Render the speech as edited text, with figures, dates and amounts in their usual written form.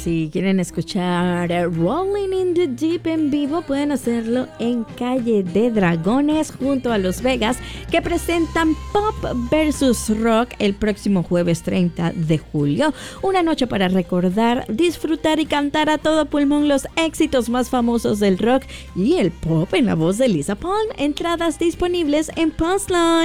Si quieren escuchar Rolling in the Deep en vivo, pueden hacerlo en Calle de Dragones junto a Los Vegas, que presentan Pop vs. Rock el próximo jueves 30 de julio. Una noche para recordar, disfrutar y cantar a todo pulmón los éxitos más famosos del rock y el pop en la voz de Lisa Pond. Entradas disponibles en Punchline.